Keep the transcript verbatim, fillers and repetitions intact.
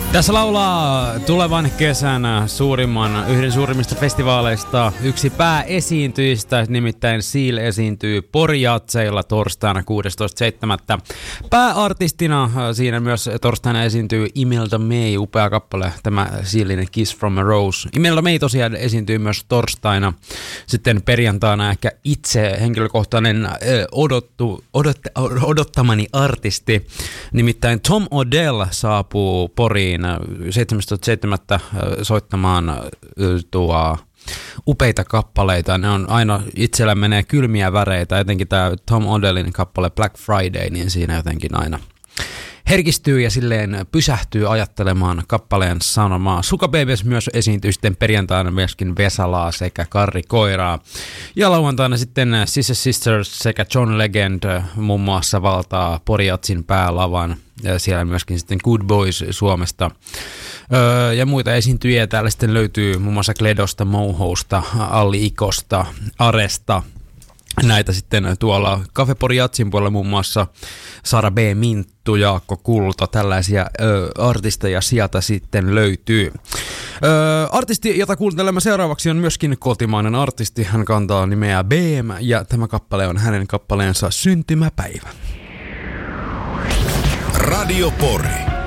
Tässä laulaa tulevan kesän suurimman, yhden suurimmista festivaaleista yksi pääesiintyjistä, nimittäin Seal esiintyy Pori-jatseilla torstaina kuudestoista seitsemättä Pääartistina siinä myös torstaina esiintyy Imelda May, upea kappale, tämä Sealin Kiss from a Rose. Imelda May tosiaan esiintyy myös torstaina, sitten perjantaina ehkä itse henkilökohtainen odottu, odot, odottamani artisti, nimittäin Tom Odell saapuu Poriin seitsemästoista seitsemättä soittamaan tuo upeita kappaleita. Ne on aina, itsellä menee kylmiä väreitä, etenkin tämä Tom Odellin kappale Black Friday, niin siinä jotenkin aina herkistyy ja silleen pysähtyy ajattelemaan kappaleen sanomaa. Suka Babies myös esiintyy sitten perjantaina myöskin Vesalaa sekä Karri Koiraa. Ja lauantaina sitten Sister Sisters sekä John Legend muun muassa valtaa Pori-jatsin päälavan. Ja siellä myöskin sitten Good Boys Suomesta. Öö, ja muita esiintyjiä täällä sitten löytyy muun muassa Kledosta, Mouhousta, Alli Ikosta, Aresta. Näitä sitten tuolla Cafe Pori-jatsin puolella muun muassa Sara B. Minttu, Jaakko Kulta, tällaisia ö, artisteja sieltä sitten löytyy. Ö, artisti, jota kuuntelemme seuraavaksi, on myöskin kotimainen artisti. Hän kantaa nimeä B M ja tämä kappale on hänen kappaleensa Syntymäpäivä. Radio Pori.